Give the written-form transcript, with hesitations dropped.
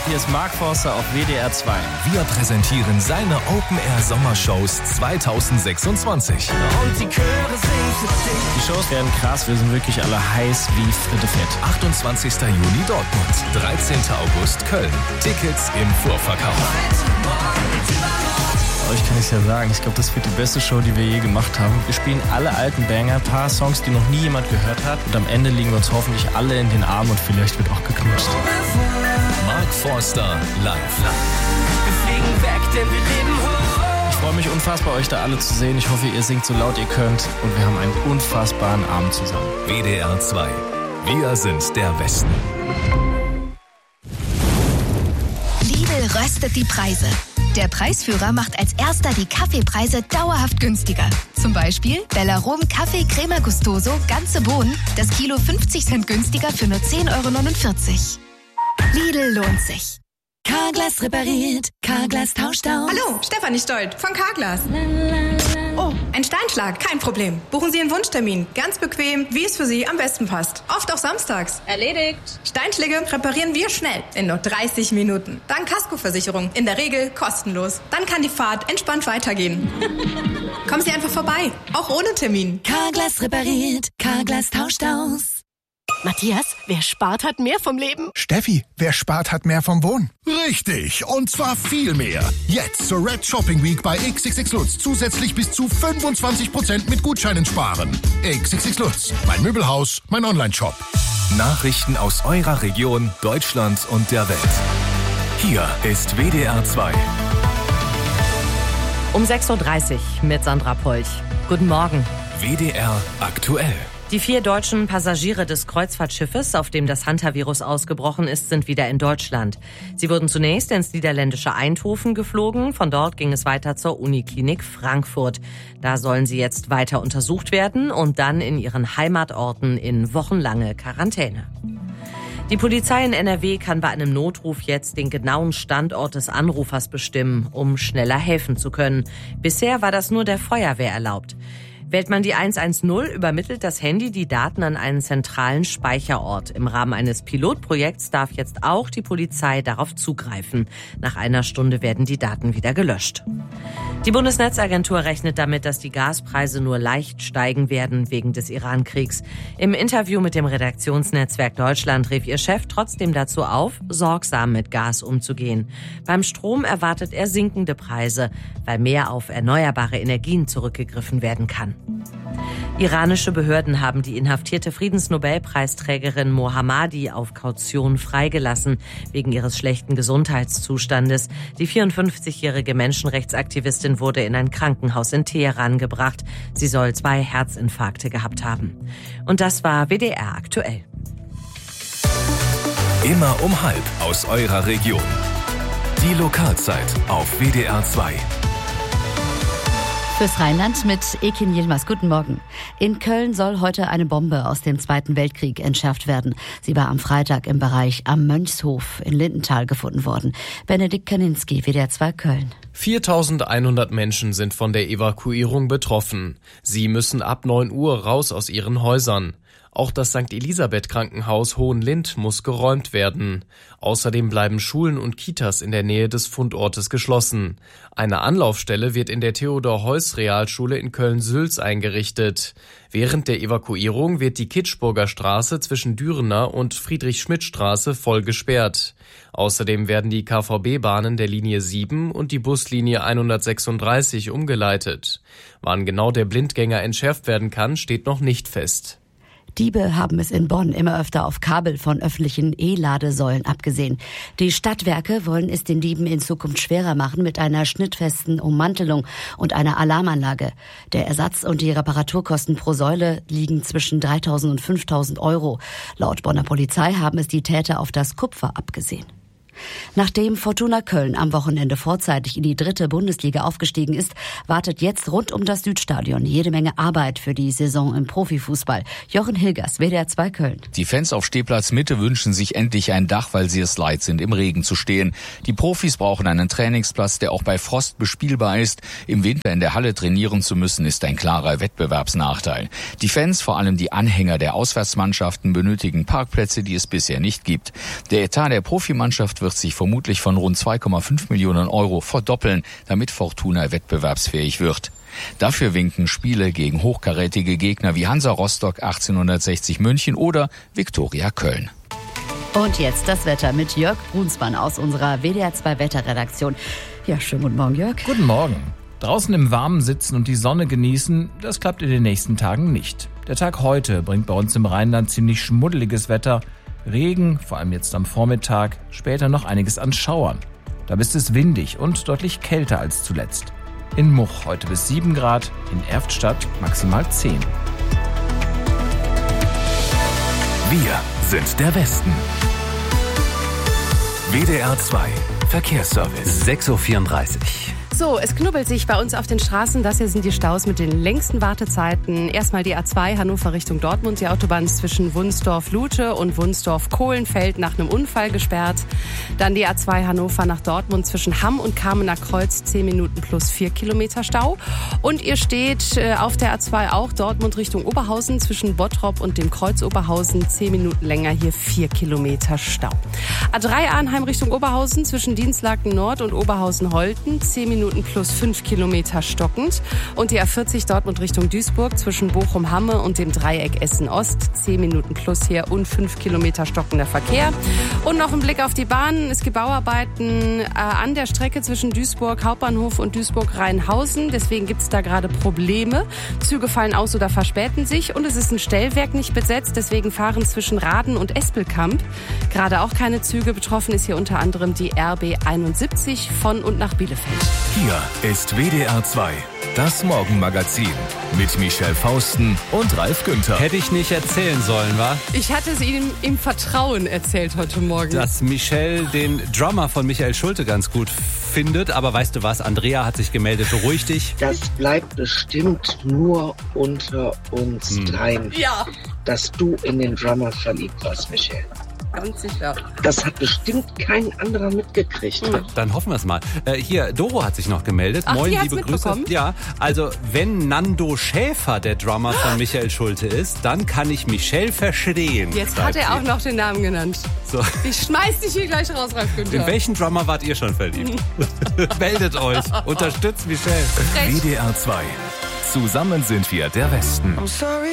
hier ist Mark Forster auf WDR 2. Wir präsentieren seine Open-Air-Sommershows 2026. Und die Chöre singen für dich. Die Shows werden krass, wir sind wirklich alle heiß wie Fritte Fett. 28. Juni Dortmund, 13. August Köln. Tickets im Vorverkauf. Euch kann ich ja sagen, ich glaube, das wird die beste Show, die wir je gemacht haben. Wir spielen alle alten Banger, ein paar Songs, die noch nie jemand gehört hat. Und am Ende liegen wir uns hoffentlich alle in den Armen und vielleicht wird auch geknutscht. Mark Forster live. Wir fliegen weg, denn wir leben hoch. Ich freue mich unfassbar, euch da alle zu sehen. Ich hoffe, ihr singt so laut ihr könnt. Und wir haben einen unfassbaren Abend zusammen. WDR 2. Wir sind der Westen. Lidl röstet die Preise. Der Preisführer macht als erster die Kaffeepreise dauerhaft günstiger. Zum Beispiel Bellarom Kaffee Crema Gustoso, ganze Bohnen, das Kilo 50 Cent günstiger für nur 10,49 €. Lidl lohnt sich. Carglass repariert, Carglass tauscht aus. Hallo, Stefanie Stolt von Carglass. Oh, ein Steinschlag, kein Problem. Buchen Sie einen Wunschtermin. Ganz bequem, wie es für Sie am besten passt. Oft auch samstags. Erledigt. Steinschläge reparieren wir schnell, in nur 30 Minuten. Dank Kaskoversicherung, in der Regel kostenlos. Dann kann die Fahrt entspannt weitergehen. Kommen Sie einfach vorbei, auch ohne Termin. Carglass repariert, Carglass tauscht aus. Matthias, wer spart, hat mehr vom Leben. Steffi, wer spart, hat mehr vom Wohnen. Richtig, und zwar viel mehr. Jetzt zur Red Shopping Week bei XXX Lutz zusätzlich bis zu 25% mit Gutscheinen sparen. XXX Lutz, mein Möbelhaus, mein Onlineshop. Nachrichten aus eurer Region, Deutschland und der Welt. Hier ist WDR 2. Um 6.30 Uhr mit Sandra Polch. Guten Morgen. WDR aktuell. Die 4 deutschen Passagiere des Kreuzfahrtschiffes, auf dem das Hunter-Virus ausgebrochen ist, sind wieder in Deutschland. Sie wurden zunächst ins niederländische Eindhoven geflogen. Von dort ging es weiter zur Uniklinik Frankfurt. Da sollen sie jetzt weiter untersucht werden und dann in ihren Heimatorten in wochenlange Quarantäne. Die Polizei in NRW kann bei einem Notruf jetzt den genauen Standort des Anrufers bestimmen, um schneller helfen zu können. Bisher war das nur der Feuerwehr erlaubt. Wählt man die 110, übermittelt das Handy die Daten an einen zentralen Speicherort. Im Rahmen eines Pilotprojekts darf jetzt auch die Polizei darauf zugreifen. Nach einer Stunde werden die Daten wieder gelöscht. Die Bundesnetzagentur rechnet damit, dass die Gaspreise nur leicht steigen werden wegen des Iran-Kriegs. Im Interview mit dem Redaktionsnetzwerk Deutschland rief ihr Chef trotzdem dazu auf, sorgsam mit Gas umzugehen. Beim Strom erwartet er sinkende Preise, weil mehr auf erneuerbare Energien zurückgegriffen werden kann. Iranische Behörden haben die inhaftierte Friedensnobelpreisträgerin Mohammadi auf Kaution freigelassen, wegen ihres schlechten Gesundheitszustandes. Die 54-jährige Menschenrechtsaktivistin wurde in ein Krankenhaus in Teheran gebracht. Sie soll 2 Herzinfarkte gehabt haben. Und das war WDR aktuell. Immer um 12:30 aus eurer Region. Die Lokalzeit auf WDR 2. Fürs Rheinland mit Ekin Yilmaz. Guten Morgen. In Köln soll heute eine Bombe aus dem Zweiten Weltkrieg entschärft werden. Sie war am Freitag im Bereich am Mönchshof in Lindenthal gefunden worden. Benedikt Kaninski, WDR 2 Köln. 4.100 Menschen sind von der Evakuierung betroffen. Sie müssen ab 9 Uhr raus aus ihren Häusern. Auch das St. Elisabeth-Krankenhaus Hohenlind muss geräumt werden. Außerdem bleiben Schulen und Kitas in der Nähe des Fundortes geschlossen. Eine Anlaufstelle wird in der Theodor-Heuss-Realschule in Köln-Sülz eingerichtet. Während der Evakuierung wird die Kitschburger Straße zwischen Dürener und Friedrich-Schmidt-Straße voll gesperrt. Außerdem werden die KVB-Bahnen der Linie 7 und die Buslinie 136 umgeleitet. Wann genau der Blindgänger entschärft werden kann, steht noch nicht fest. Diebe haben es in Bonn immer öfter auf Kabel von öffentlichen E-Ladesäulen abgesehen. Die Stadtwerke wollen es den Dieben in Zukunft schwerer machen mit einer schnittfesten Ummantelung und einer Alarmanlage. Der Ersatz und die Reparaturkosten pro Säule liegen zwischen 3.000 und 5.000 €. Laut Bonner Polizei haben es die Täter auf das Kupfer abgesehen. Nachdem Fortuna Köln am Wochenende vorzeitig in die 3. Bundesliga aufgestiegen ist, wartet jetzt rund um das Südstadion jede Menge Arbeit für die Saison im Profifußball. Jochen Hilgers, WDR 2 Köln. Die Fans auf Stehplatz Mitte wünschen sich endlich ein Dach, weil sie es leid sind, im Regen zu stehen. Die Profis brauchen einen Trainingsplatz, der auch bei Frost bespielbar ist. Im Winter in der Halle trainieren zu müssen, ist ein klarer Wettbewerbsnachteil. Die Fans, vor allem die Anhänger der Auswärtsmannschaften, benötigen Parkplätze, die es bisher nicht gibt. Der Etat der Profimannschaft wird wird sich vermutlich von rund 2,5 Millionen Euro verdoppeln, damit Fortuna wettbewerbsfähig wird. Dafür winken Spiele gegen hochkarätige Gegner wie Hansa Rostock 1860 München oder Viktoria Köln. Und jetzt das Wetter mit Jörg Brunsmann aus unserer WDR 2 Wetterredaktion. Ja, schönen guten Morgen, Jörg. Guten Morgen. Draußen im Warmen sitzen und die Sonne genießen, das klappt in den nächsten Tagen nicht. Der Tag heute bringt bei uns im Rheinland ziemlich schmuddeliges Wetter. Regen, vor allem jetzt am Vormittag, später noch einiges an Schauern. Da ist es windig und deutlich kälter als zuletzt. In Much heute bis 7 Grad, in Erftstadt maximal 10. Wir sind der Westen. WDR 2 Verkehrsservice. 6:34 Uhr. So, es knubbelt sich bei uns auf den Straßen. Das hier sind die Staus mit den längsten Wartezeiten. Erstmal die A2 Hannover Richtung Dortmund. Die Autobahn ist zwischen Wunsdorf-Lute und Wunsdorf-Kohlenfeld nach einem Unfall gesperrt. Dann die A2 Hannover nach Dortmund zwischen Hamm und Kamener Kreuz 10 Minuten plus 4 Kilometer Stau. Und ihr steht auf der A2 auch Dortmund Richtung Oberhausen zwischen Bottrop und dem Kreuz Oberhausen 10 Minuten länger, hier 4 Kilometer Stau. A3 Arnheim Richtung Oberhausen zwischen Dienstlaken Nord und Oberhausen-Holten 10 Minuten plus 5 Kilometer stockend. Und die A40 Dortmund Richtung Duisburg zwischen Bochum-Hamme und dem Dreieck Essen-Ost 10 Minuten plus hier und 5 Kilometer stockender Verkehr. Und noch ein Blick auf die Bahn. Es gibt Bauarbeiten an der Strecke zwischen Duisburg Hauptbahnhof und Duisburg-Rheinhausen. Deswegen gibt es da gerade Probleme. Züge fallen aus oder verspäten sich. Und es ist ein Stellwerk nicht besetzt. Deswegen fahren zwischen Raden und Espelkamp gerade auch keine Züge. Betroffen ist hier unter anderem die RB 71 von und nach Bielefeld. Hier ist WDR 2, das Morgenmagazin mit Michelle Fausten und Ralf Günther. Hätte ich nicht erzählen sollen, wa? Ich hatte es ihm im Vertrauen erzählt heute Morgen. Dass Michelle den Drummer von Michael Schulte ganz gut findet. Aber weißt du was, Andrea hat sich gemeldet, beruhig dich. Das bleibt bestimmt nur unter uns dreien, dass du in den Drummer verliebt warst, Michelle. Ganz sicher. Das hat bestimmt kein anderer mitgekriegt. Dann hoffen wir es mal. Hier, Doro hat sich noch gemeldet. Ach, Moin, die hat's liebe Grüße. mitbekommen? Ja, also wenn Nando Schäfer der Drummer von Michael Schulte ist, dann kann ich Michelle verstehen. Jetzt hat er auch noch den Namen genannt. So. Ich schmeiß dich hier gleich raus, Ralf Günther. In welchen Drummer wart ihr schon verliebt? Meldet euch. Unterstützt Michelle. WDR 2. Zusammen sind wir der Westen.